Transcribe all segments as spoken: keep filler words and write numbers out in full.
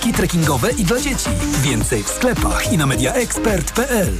I trekkingowe i dla dzieci. Więcej w sklepach i na media expert kropka p l.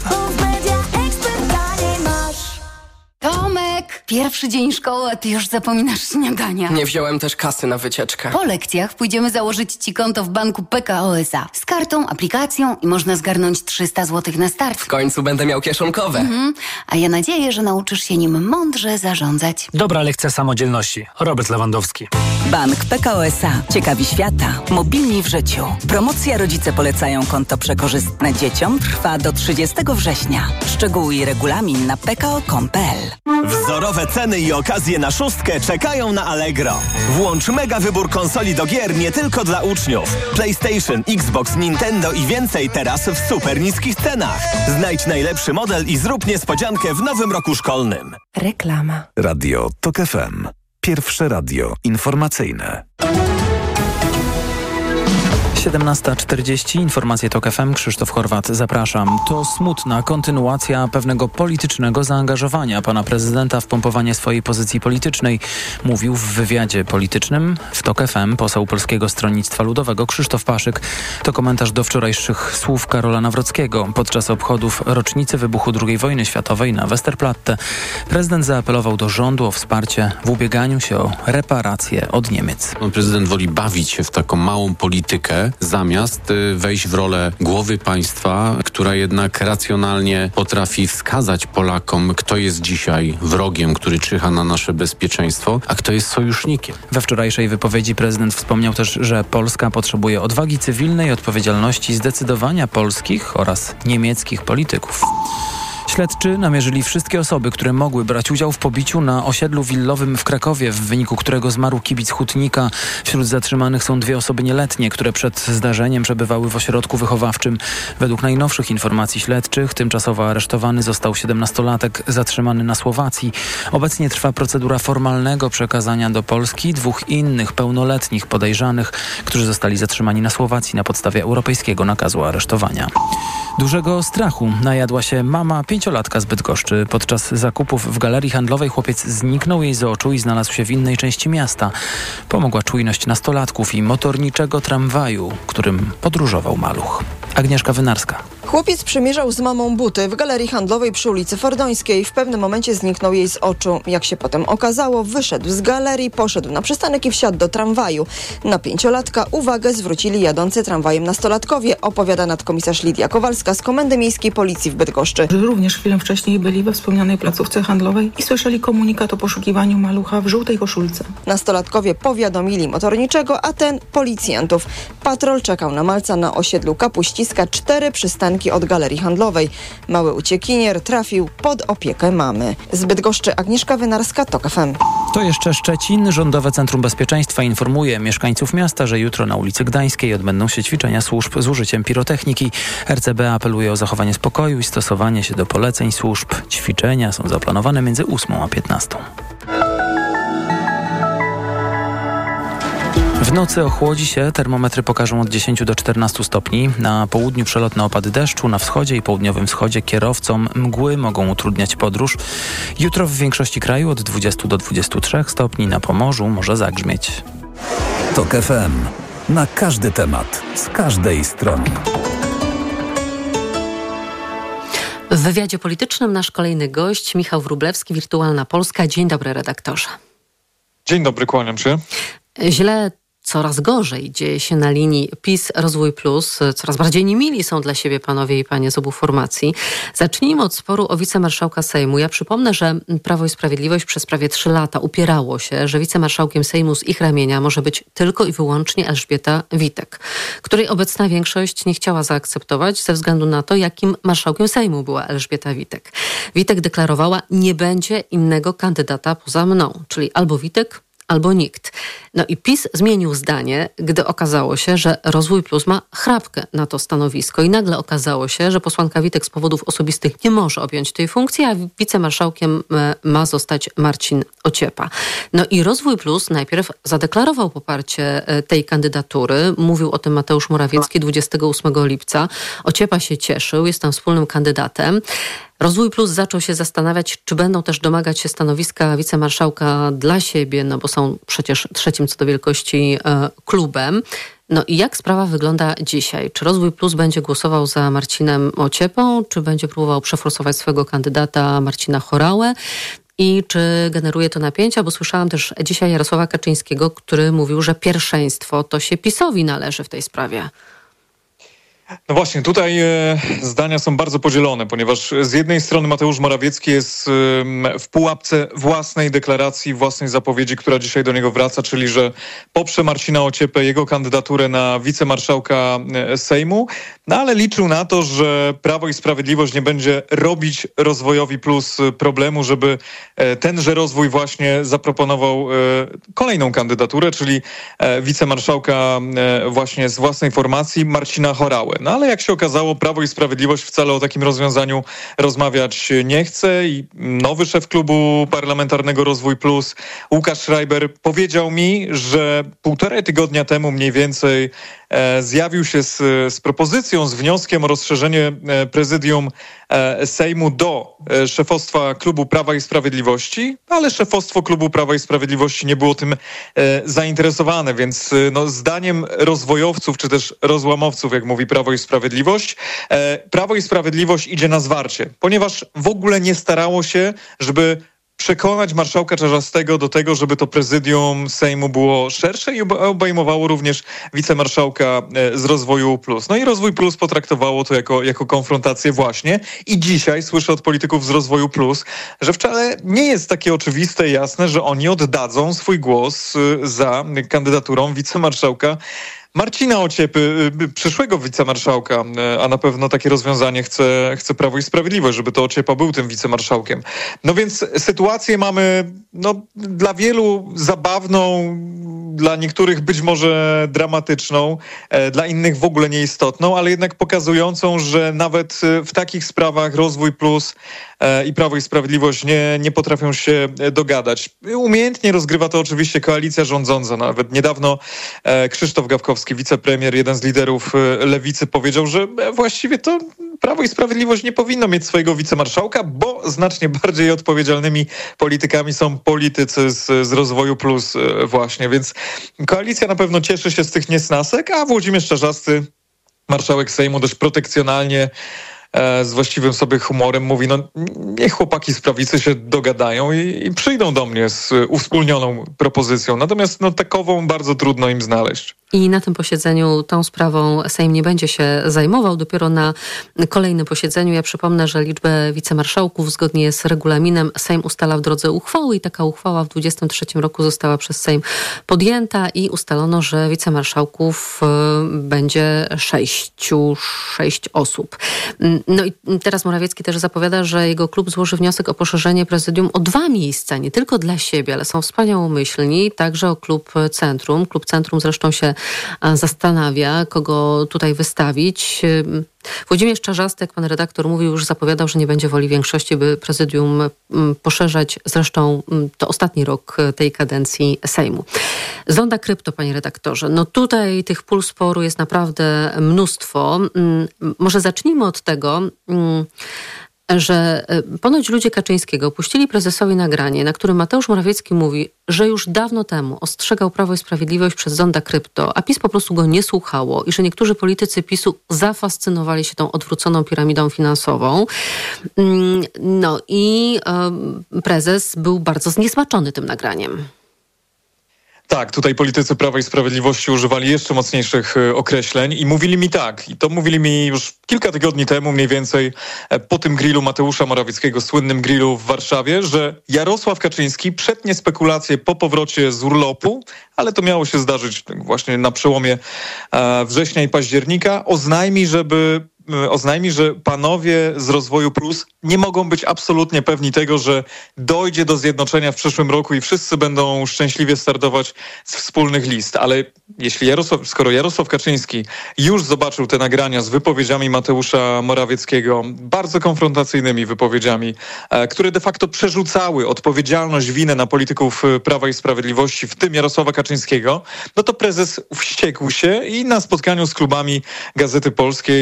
Tomek, pierwszy dzień szkoły, a ty już zapominasz śniadania. Nie wziąłem też kasy na wycieczkę. Po lekcjach pójdziemy założyć ci konto w banku P K O S A. Z kartą, aplikacją i można zgarnąć trzysta złotych na start. W końcu będę miał kieszonkowe. Mhm. A ja nadzieję, że nauczysz się nim mądrze zarządzać. Dobra lekcja samodzielności. Robert Lewandowski. Bank P K O S A. Ciekawi świata. Mobilni w życiu. Promocja Rodzice polecają konto przekorzystne dzieciom trwa do trzydziestego września. Szczegóły i regulamin na p k o kropka com kropka p l. Wzorowe ceny i okazje na szóstkę czekają na Allegro. Włącz mega wybór konsoli do gier nie tylko dla uczniów. PlayStation, Xbox, Nintendo i więcej teraz w super niskich cenach. Znajdź najlepszy model i zrób niespodziankę w nowym roku szkolnym. Reklama. Radio Tok F M. Pierwsze radio informacyjne. siedemnasta czterdzieści, informacje Tok F M, Krzysztof Horwat, zapraszam. To smutna kontynuacja pewnego politycznego zaangażowania pana prezydenta w pompowanie swojej pozycji politycznej. Mówił w wywiadzie politycznym w Tok F M poseł Polskiego Stronnictwa Ludowego Krzysztof Paszyk. To komentarz do wczorajszych słów Karola Nawrockiego. Podczas obchodów rocznicy wybuchu drugiej wojny światowej na Westerplatte prezydent zaapelował do rządu o wsparcie w ubieganiu się o reparacje od Niemiec. Pan prezydent woli bawić się w taką małą politykę, zamiast wejść w rolę głowy państwa, która jednak racjonalnie potrafi wskazać Polakom, kto jest dzisiaj wrogiem, który czyha na nasze bezpieczeństwo, a kto jest sojusznikiem. We wczorajszej wypowiedzi prezydent wspomniał też, że Polska potrzebuje odwagi cywilnej, odpowiedzialności, zdecydowania polskich oraz niemieckich polityków. Śledczy namierzyli wszystkie osoby, które mogły brać udział w pobiciu na osiedlu willowym w Krakowie, w wyniku którego zmarł kibic Hutnika. Wśród zatrzymanych są dwie osoby nieletnie, które przed zdarzeniem przebywały w ośrodku wychowawczym. Według najnowszych informacji śledczych tymczasowo aresztowany został siedemnastolatek zatrzymany na Słowacji. Obecnie trwa procedura formalnego przekazania do Polski dwóch innych pełnoletnich podejrzanych, którzy zostali zatrzymani na Słowacji na podstawie europejskiego nakazu aresztowania. Dużego strachu najadła się mama pięciolatka z Bydgoszczy. Podczas zakupów w galerii handlowej chłopiec zniknął jej z oczu i znalazł się w innej części miasta. Pomogła czujność nastolatków i motorniczego tramwaju, którym podróżował maluch. Agnieszka Wynarska. Chłopiec przymierzał z mamą buty w galerii handlowej przy ulicy Fordońskiej. W pewnym momencie zniknął jej z oczu. Jak się potem okazało, wyszedł z galerii, poszedł na przystanek i wsiadł do tramwaju. Na pięciolatka uwagę zwrócili jadący tramwajem nastolatkowie, opowiada nadkomisarz Lidia Kowalska z Komendy Miejskiej Policji w Bydgoszczy. Również chwilę wcześniej byli we wspomnianej placówce handlowej i słyszeli komunikat o poszukiwaniu malucha w żółtej koszulce. Nastolatkowie powiadomili motorniczego, a ten policjantów. Patrol czekał na malca na osiedlu Kapuściska, cztery przystanki od galerii handlowej. Mały uciekinier trafił pod opiekę mamy. Z Bydgoszczy Agnieszka Wynarska, Tok F M. To jeszcze Szczecin. Rządowe Centrum Bezpieczeństwa informuje mieszkańców miasta, że jutro na ulicy Gdańskiej odbędą się ćwiczenia służb z użyciem pirotechniki. R C B apeluje o zachowanie spokoju i stosowanie się do poleceń służb. Ćwiczenia są zaplanowane między ósmą a piętnastą. W nocy ochłodzi się, termometry pokażą od dziesięciu do czternastu stopni. Na południu przelotne opady deszczu, na wschodzie i południowym wschodzie kierowcom mgły mogą utrudniać podróż. Jutro w większości kraju od dwudziestu do dwudziestu trzech stopni, na Pomorzu może zagrzmieć. Tok F M. Na każdy temat, z każdej strony. W wywiadzie politycznym nasz kolejny gość, Michał Wróblewski, Wirtualna Polska. Dzień dobry, redaktorze. Dzień dobry, kłaniam się. Źle, coraz gorzej dzieje się na linii PiS Rozwój Plus. Coraz bardziej niemili są dla siebie panowie i panie z obu formacji. Zacznijmy od sporu o wicemarszałka Sejmu. Ja przypomnę, że Prawo i Sprawiedliwość przez prawie trzy lata upierało się, że wicemarszałkiem Sejmu z ich ramienia może być tylko i wyłącznie Elżbieta Witek, której obecna większość nie chciała zaakceptować ze względu na to, jakim marszałkiem Sejmu była Elżbieta Witek. Witek deklarowała, nie będzie innego kandydata poza mną, czyli albo Witek, albo nikt. No i PiS zmienił zdanie, gdy okazało się, że Rozwój Plus ma chrapkę na to stanowisko i nagle okazało się, że posłanka Witek z powodów osobistych nie może objąć tej funkcji, a wicemarszałkiem ma zostać Marcin Ociepa. No i Rozwój Plus najpierw zadeklarował poparcie tej kandydatury. Mówił o tym Mateusz Morawiecki dwudziestego ósmego lipca. Ociepa się cieszył, jest tam wspólnym kandydatem. Rozwój Plus zaczął się zastanawiać, czy będą też domagać się stanowiska wicemarszałka dla siebie, no bo są przecież trzecim co do wielkości e, klubem. No i jak sprawa wygląda dzisiaj? Czy Rozwój Plus będzie głosował za Marcinem Ociepą, czy będzie próbował przeforsować swojego kandydata Marcina Horałę? I czy generuje to napięcia? Bo słyszałam też dzisiaj Jarosława Kaczyńskiego, który mówił, że pierwszeństwo to się PiS-owi należy w tej sprawie. No właśnie, tutaj e, zdania są bardzo podzielone, ponieważ z jednej strony Mateusz Morawiecki jest e, w pułapce własnej deklaracji, własnej zapowiedzi, która dzisiaj do niego wraca, czyli że poprze Marcina Ociepę, jego kandydaturę na wicemarszałka e, Sejmu, no ale liczył na to, że Prawo i Sprawiedliwość nie będzie robić Rozwojowi Plus problemu, żeby e, tenże rozwój właśnie zaproponował e, kolejną kandydaturę, czyli e, wicemarszałka e, właśnie z własnej formacji Marcina Horałę. No ale jak się okazało, Prawo i Sprawiedliwość wcale o takim rozwiązaniu rozmawiać nie chce i nowy szef klubu parlamentarnego Rozwój Plus, Łukasz Schreiber, powiedział mi, że półtorej tygodnia temu mniej więcej e, zjawił się z, z propozycją, z wnioskiem o rozszerzenie e, prezydium e, Sejmu do e, szefostwa klubu Prawa i Sprawiedliwości, ale szefostwo klubu Prawa i Sprawiedliwości nie było tym e, zainteresowane, więc e, no, zdaniem rozwojowców, czy też rozłamowców, jak mówi Prawo i Sprawiedliwość, e, Prawo i Sprawiedliwość idzie na zwarcie, ponieważ w ogóle nie starało się, żeby przekonać marszałka Czarzastego do tego, żeby to prezydium Sejmu było szersze i obejmowało również wicemarszałka z Rozwoju Plus. No i Rozwój Plus potraktowało to jako, jako konfrontację właśnie. I dzisiaj słyszę od polityków z Rozwoju Plus, że wcale nie jest takie oczywiste i jasne, że oni oddadzą swój głos za kandydaturą wicemarszałka Marcina Ociepy, przyszłego wicemarszałka, a na pewno takie rozwiązanie chce, chce Prawo i Sprawiedliwość, żeby to Ociepa był tym wicemarszałkiem. No więc sytuację mamy no, dla wielu zabawną, dla niektórych być może dramatyczną, dla innych w ogóle nieistotną, ale jednak pokazującą, że nawet w takich sprawach Rozwój Plus i Prawo i Sprawiedliwość nie, nie potrafią się dogadać. Umiejętnie rozgrywa to oczywiście koalicja rządząca. Nawet niedawno Krzysztof Gawkowski, wicepremier, jeden z liderów Lewicy, powiedział, że właściwie to Prawo i Sprawiedliwość nie powinno mieć swojego wicemarszałka, bo znacznie bardziej odpowiedzialnymi politykami są politycy z, z Rozwoju Plus właśnie. Więc koalicja na pewno cieszy się z tych niesnasek, a Włodzimierz Czarzasty, marszałek Sejmu, dość protekcjonalnie, z właściwym sobie humorem mówi, no niech chłopaki z prawicy się dogadają i, i przyjdą do mnie z uwspólnioną propozycją. Natomiast no takową bardzo trudno im znaleźć. I na tym posiedzeniu tą sprawą Sejm nie będzie się zajmował. Dopiero na kolejnym posiedzeniu, ja przypomnę, że liczbę wicemarszałków zgodnie z regulaminem Sejm ustala w drodze uchwały i taka uchwała w dwudziestym trzecim roku została przez Sejm podjęta i ustalono, że wicemarszałków będzie sześciu, sześć osób. No i teraz Morawiecki też zapowiada, że jego klub złoży wniosek o poszerzenie prezydium o dwa miejsca, nie tylko dla siebie, ale są wspaniałomyślni, także o klub Centrum. Klub Centrum zresztą się zastanawia, kogo tutaj wystawić. Włodzimierz Czarzasty, jak pan redaktor mówił, już zapowiadał, że nie będzie woli większości, by prezydium poszerzać. Zresztą to ostatni rok tej kadencji Sejmu. Zonda krypto, panie redaktorze. No tutaj tych pól sporu jest naprawdę mnóstwo. Może zacznijmy od tego, że ponoć ludzie Kaczyńskiego puścili prezesowi nagranie, na którym Mateusz Morawiecki mówi, że już dawno temu ostrzegał Prawo i Sprawiedliwość przed zonda krypto, a PiS po prostu go nie słuchało i że niektórzy politycy PiSu zafascynowali się tą odwróconą piramidą finansową. No i prezes był bardzo zniesmaczony tym nagraniem. Tak, tutaj politycy Prawa i Sprawiedliwości używali jeszcze mocniejszych określeń i mówili mi tak, i to mówili mi już kilka tygodni temu, mniej więcej po tym grillu Mateusza Morawieckiego, słynnym grillu w Warszawie, że Jarosław Kaczyński przetnie spekulacje po powrocie z urlopu, ale to miało się zdarzyć właśnie na przełomie września i października, oznajmi, żeby oznajmi, że panowie z Rozwoju Plus nie mogą być absolutnie pewni tego, że dojdzie do zjednoczenia w przyszłym roku i wszyscy będą szczęśliwie startować z wspólnych list. Ale jeśli Jarosław, skoro Jarosław Kaczyński już zobaczył te nagrania z wypowiedziami Mateusza Morawieckiego, bardzo konfrontacyjnymi wypowiedziami, które de facto przerzucały odpowiedzialność, winę na polityków Prawa i Sprawiedliwości, w tym Jarosława Kaczyńskiego, no to prezes wściekł się i na spotkaniu z klubami Gazety Polskiej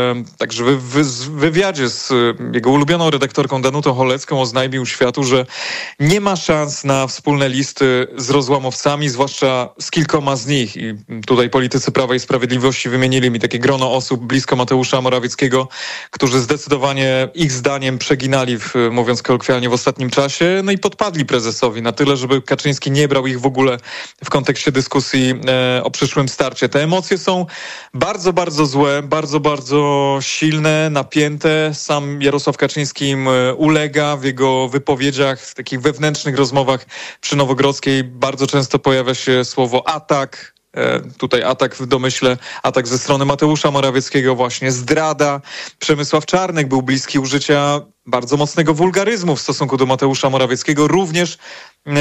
także w wywiadzie z jego ulubioną redaktorką Danutą Holecką oznajmił światu, że nie ma szans na wspólne listy z rozłamowcami, zwłaszcza z kilkoma z nich. I tutaj politycy Prawa i Sprawiedliwości wymienili mi takie grono osób blisko Mateusza Morawieckiego, którzy zdecydowanie ich zdaniem przeginali, w, mówiąc kolokwialnie, w ostatnim czasie, no i podpadli prezesowi na tyle, żeby Kaczyński nie brał ich w ogóle w kontekście dyskusji e, o przyszłym starcie. Te emocje są bardzo, bardzo złe, bardzo, bardzo silne, napięte. Sam Jarosław Kaczyński im ulega w jego wypowiedziach, w takich wewnętrznych rozmowach przy Nowogrodzkiej bardzo często pojawia się słowo atak. E, tutaj atak w domyśle, atak ze strony Mateusza Morawieckiego, właśnie zdrada. Przemysław Czarnek był bliski użycia bardzo mocnego wulgaryzmu w stosunku do Mateusza Morawieckiego, również e,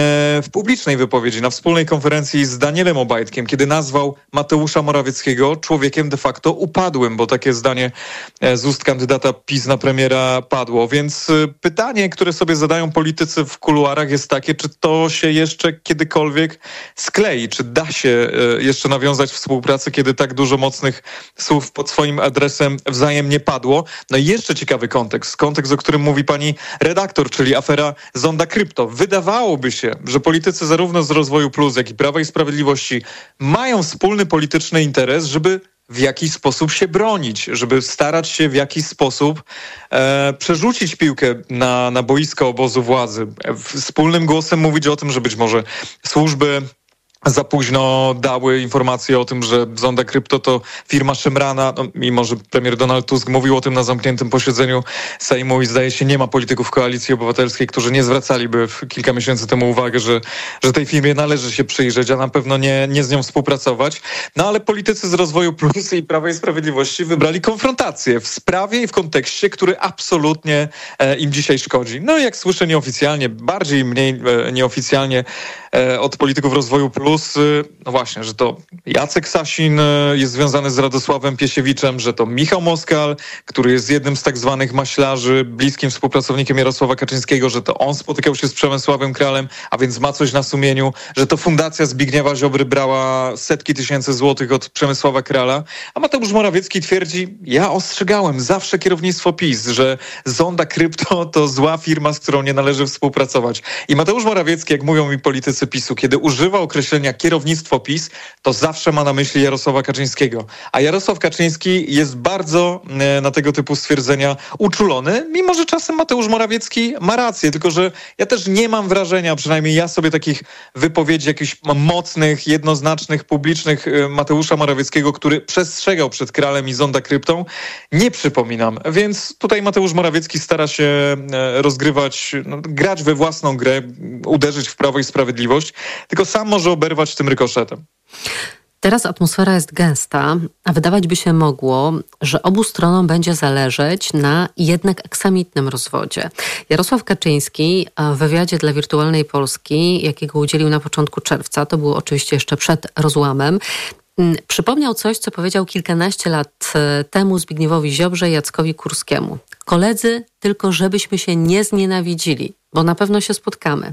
w publicznej wypowiedzi na wspólnej konferencji z Danielem Obajtkiem, kiedy nazwał Mateusza Morawieckiego człowiekiem de facto upadłym, bo takie zdanie e, z ust kandydata PiS na premiera padło. Więc e, pytanie, które sobie zadają politycy w kuluarach, jest takie, czy to się jeszcze kiedykolwiek sklei, czy da się e, jeszcze nawiązać współpracę, kiedy tak dużo mocnych słów pod swoim adresem wzajemnie padło. No i jeszcze ciekawy kontekst, kontekst, o którym mówi pani redaktor, czyli afera Zonda Krypto. Wydawałoby się, że politycy zarówno z Rozwoju Plus, jak i Prawa i Sprawiedliwości mają wspólny polityczny interes, żeby w jakiś sposób się bronić, żeby starać się w jakiś sposób e, przerzucić piłkę na, na boisko obozu władzy. Wspólnym głosem mówić o tym, że być może służby za późno dały informacje o tym, że Zonda Krypto to firma szemrana, no, mimo że premier Donald Tusk mówił o tym na zamkniętym posiedzeniu Sejmu i zdaje się nie ma polityków Koalicji Obywatelskiej, którzy nie zwracaliby kilka miesięcy temu uwagę, że, że tej firmie należy się przyjrzeć, a na pewno nie, nie z nią współpracować. No ale politycy z Rozwoju Plus i Prawa i Sprawiedliwości wybrali konfrontację w sprawie i w kontekście, który absolutnie e, im dzisiaj szkodzi. No jak słyszę nieoficjalnie, bardziej mniej e, nieoficjalnie e, od polityków Rozwoju Plus, no właśnie, że to Jacek Sasin jest związany z Radosławem Piesiewiczem, że to Michał Moskal, który jest jednym z tak zwanych maślarzy, bliskim współpracownikiem Jarosława Kaczyńskiego, że to on spotykał się z Przemysławem Kralem, a więc ma coś na sumieniu, że to Fundacja Zbigniewa Ziobry brała setki tysięcy złotych od Przemysława Krala, a Mateusz Morawiecki twierdzi, ja ostrzegałem zawsze kierownictwo PiS, że Zonda Krypto to zła firma, z którą nie należy współpracować. I Mateusz Morawiecki, jak mówią mi politycy PiSu, kiedy używa określenia kierownictwo PiS, to zawsze ma na myśli Jarosława Kaczyńskiego. A Jarosław Kaczyński jest bardzo e, na tego typu stwierdzenia uczulony, mimo że czasem Mateusz Morawiecki ma rację, tylko że ja też nie mam wrażenia, przynajmniej ja sobie takich wypowiedzi jakichś mocnych, jednoznacznych, publicznych e, Mateusza Morawieckiego, który przestrzegał przed Kralem i Zonda Kryptą, nie przypominam. Więc tutaj Mateusz Morawiecki stara się e, rozgrywać, no, grać we własną grę, uderzyć w Prawo i Sprawiedliwość, tylko sam może oberwać tym rykoszetem. Teraz atmosfera jest gęsta, a wydawać by się mogło, że obu stronom będzie zależeć na jednak aksamitnym rozwodzie. Jarosław Kaczyński w wywiadzie dla Wirtualnej Polski, jakiego udzielił na początku czerwca, to było oczywiście jeszcze przed rozłamem, przypomniał coś, co powiedział kilkanaście lat temu Zbigniewowi Ziobrze i Jackowi Kurskiemu. Koledzy, tylko żebyśmy się nie znienawidzili, bo na pewno się spotkamy.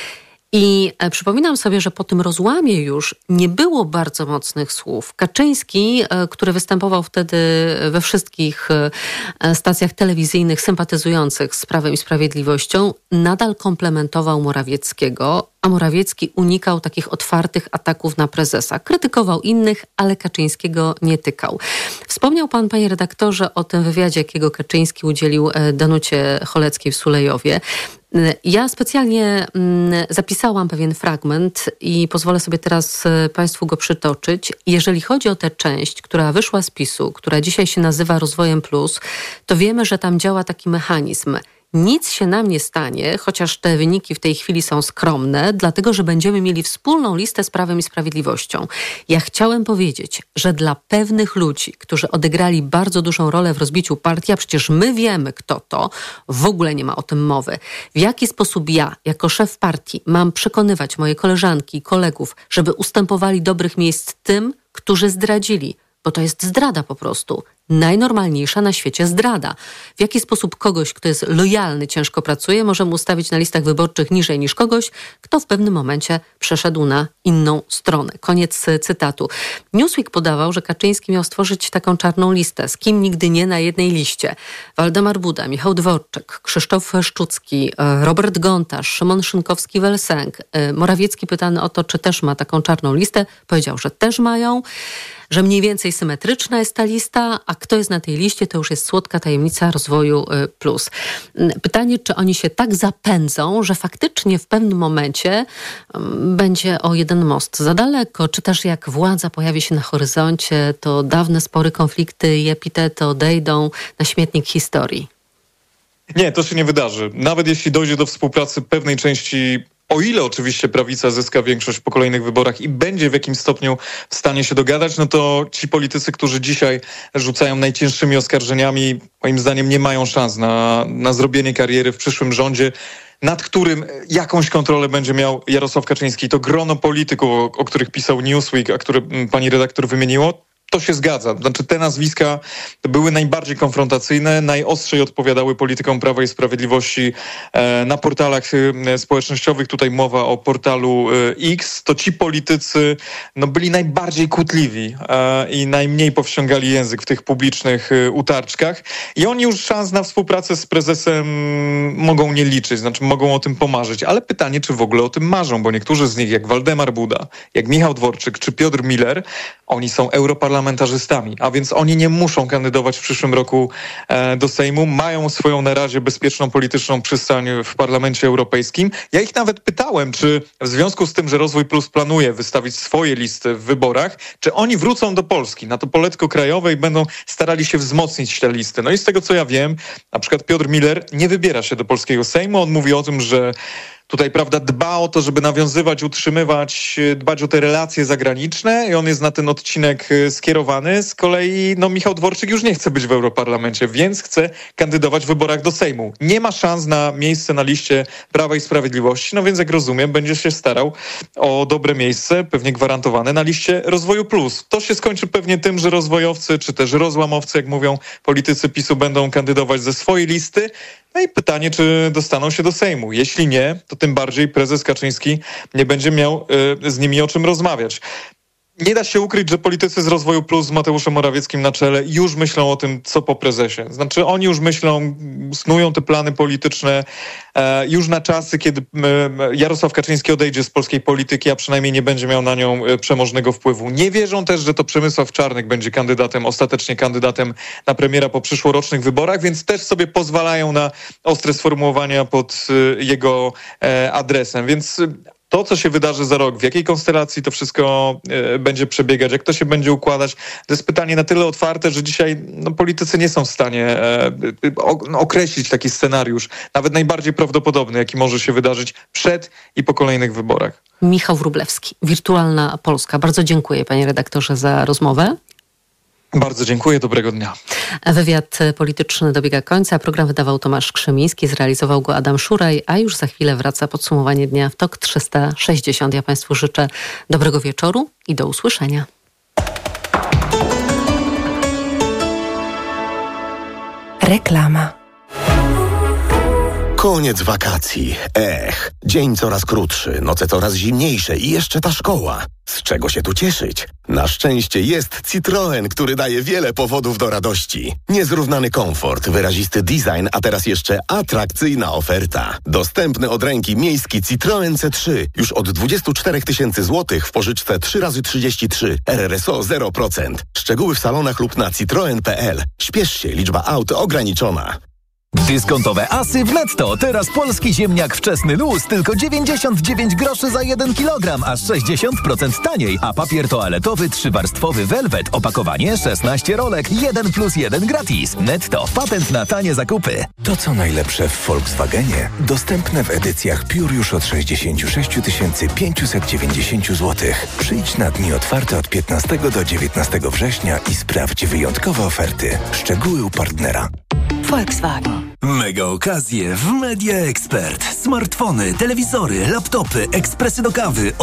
I przypominam sobie, że po tym rozłamie już nie było bardzo mocnych słów. Kaczyński, który występował wtedy we wszystkich stacjach telewizyjnych sympatyzujących z Prawem i Sprawiedliwością, nadal komplementował Morawieckiego, a Morawiecki unikał takich otwartych ataków na prezesa. Krytykował innych, ale Kaczyńskiego nie tykał. Wspomniał pan, panie redaktorze, o tym wywiadzie, jakiego Kaczyński udzielił Danucie Holeckiej w Sulejowie. Ja specjalnie zapisałam pewien fragment i pozwolę sobie teraz państwu go przytoczyć. Jeżeli chodzi o tę część, która wyszła z PiSu, która dzisiaj się nazywa Rozwojem Plus, to wiemy, że tam działa taki mechanizm. Nic się nam nie stanie, chociaż te wyniki w tej chwili są skromne, dlatego że będziemy mieli wspólną listę z Prawem i Sprawiedliwością. Ja chciałem powiedzieć, że dla pewnych ludzi, którzy odegrali bardzo dużą rolę w rozbiciu partii, a przecież my wiemy, kto to, w ogóle nie ma o tym mowy. W jaki sposób ja, jako szef partii, mam przekonywać moje koleżanki i kolegów, żeby ustępowali dobrych miejsc tym, którzy zdradzili, bo to jest zdrada po prostu. najnormalniejsza na świecie zdrada. W jaki sposób kogoś, kto jest lojalny, ciężko pracuje, możemy ustawić na listach wyborczych niżej niż kogoś, kto w pewnym momencie przeszedł na inną stronę. Koniec cytatu. Newsweek podawał, że Kaczyński miał stworzyć taką czarną listę. Z kim nigdy nie na jednej liście. Waldemar Buda, Michał Dworczyk, Krzysztof Szczucki, Robert Gontarz, Szymon Szynkowski-Welsenk. Morawiecki pytany o to, czy też ma taką czarną listę, powiedział, że też mają, że mniej więcej symetryczna jest ta lista, a kto jest na tej liście, to już jest słodka tajemnica rozwoju plus. Pytanie, czy oni się tak zapędzą, że faktycznie w pewnym momencie będzie o jeden most za daleko, czy też jak władza pojawi się na horyzoncie, to dawne spory, konflikty i epitety odejdą na śmietnik historii. Nie, to się nie wydarzy. Nawet jeśli dojdzie do współpracy pewnej części, o ile oczywiście prawica zyska większość po kolejnych wyborach i będzie w jakimś stopniu w stanie się dogadać, no to ci politycy, którzy dzisiaj rzucają najcięższymi oskarżeniami, moim zdaniem nie mają szans na, na zrobienie kariery w przyszłym rządzie, nad którym jakąś kontrolę będzie miał Jarosław Kaczyński. To grono polityków, o, o których pisał Newsweek, a które pani redaktor wymieniło, to się zgadza. Znaczy te nazwiska były najbardziej konfrontacyjne, najostrzej odpowiadały politykom Prawa i Sprawiedliwości e, na portalach e, społecznościowych. Tutaj mowa o portalu e, X. To ci politycy no, byli najbardziej kłótliwi e, i najmniej powściągali język w tych publicznych e, utarczkach. I oni już szans na współpracę z prezesem mogą nie liczyć, znaczy mogą o tym pomarzyć. Ale pytanie, czy w ogóle o tym marzą, bo niektórzy z nich, jak Waldemar Buda, jak Michał Dworczyk czy Piotr Miller, oni są europarlamentarzystami, a więc oni nie muszą kandydować w przyszłym roku e, do Sejmu. Mają swoją na razie bezpieczną polityczną przystań w Parlamencie Europejskim. Ja ich nawet pytałem, czy w związku z tym, że Rozwój Plus planuje wystawić swoje listy w wyborach, czy oni wrócą do Polski na to poletko krajowe i będą starali się wzmocnić te listy. No i z tego, co ja wiem, na przykład Piotr Miller nie wybiera się do polskiego Sejmu. On mówi o tym, że tutaj, prawda, dba o to, żeby nawiązywać, utrzymywać, dbać o te relacje zagraniczne i on jest na ten odcinek skierowany. Z kolei no, Michał Dworczyk już nie chce być w Europarlamencie, więc chce kandydować w wyborach do Sejmu. Nie ma szans na miejsce na liście Prawa i Sprawiedliwości, no więc jak rozumiem, będzie się starał o dobre miejsce, pewnie gwarantowane, na liście Rozwoju Plus. To się skończy pewnie tym, że rozwojowcy, czy też rozłamowcy, jak mówią politycy PiSu, będą kandydować ze swojej listy. No i pytanie, czy dostaną się do Sejmu. Jeśli nie, to tym bardziej prezes Kaczyński nie będzie miał y, z nimi o czym rozmawiać. Nie da się ukryć, że politycy z Rozwoju Plus z Mateuszem Morawieckim na czele już myślą o tym, co po prezesie. Znaczy oni już myślą, snują te plany polityczne e, już na czasy, kiedy e, Jarosław Kaczyński odejdzie z polskiej polityki, a przynajmniej nie będzie miał na nią e, przemożnego wpływu. Nie wierzą też, że to Przemysław Czarnek będzie kandydatem, ostatecznie kandydatem na premiera po przyszłorocznych wyborach, więc też sobie pozwalają na ostre sformułowania pod e, jego e, adresem. Więc to, co się wydarzy za rok, w jakiej konstelacji to wszystko e, będzie przebiegać, jak to się będzie układać, to jest pytanie na tyle otwarte, że dzisiaj no, politycy nie są w stanie e, o, no, określić taki scenariusz, nawet najbardziej prawdopodobny, jaki może się wydarzyć przed i po kolejnych wyborach. Michał Wróblewski, Wirtualna Polska. Bardzo dziękuję, panie redaktorze, za rozmowę. Bardzo dziękuję, dobrego dnia. Wywiad polityczny dobiega końca. Program wydawał Tomasz Krzymiński, zrealizował go Adam Szuraj, a już za chwilę wraca podsumowanie dnia w T O K trzysta sześćdziesiąt. Ja państwu życzę dobrego wieczoru i do usłyszenia. Reklama. Koniec wakacji. Ech, dzień coraz krótszy, noce coraz zimniejsze i jeszcze ta szkoła. Z czego się tu cieszyć? Na szczęście jest Citroen, który daje wiele powodów do radości. Niezrównany komfort, wyrazisty design, a teraz jeszcze atrakcyjna oferta. Dostępny od ręki miejski Citroen C trzy już od dwadzieścia cztery tysiące złotych w pożyczce trzy razy trzydzieści trzy, R R S O zero procent. Szczegóły w salonach lub na citroen kropka p l. Śpiesz się, liczba aut ograniczona. Dyskontowe asy w Netto. Teraz polski ziemniak wczesny luz tylko dziewięćdziesiąt dziewięć groszy za jeden kilogram, aż sześćdziesiąt procent taniej. A papier toaletowy trzywarstwowy Velvet, opakowanie szesnaście rolek, jeden plus jeden gratis. Netto. Patent na tanie zakupy. To co najlepsze w Volkswagenie, dostępne w edycjach Pure już od sześćdziesiąt sześć tysięcy pięćset dziewięćdziesiąt złotych. Przyjdź na dni otwarte od piętnastego do dziewiętnastego września i sprawdź wyjątkowe oferty. Szczegóły u partnera. Volkswagen. Mega okazje w Media Expert. Smartfony, telewizory, laptopy, ekspresy do kawy,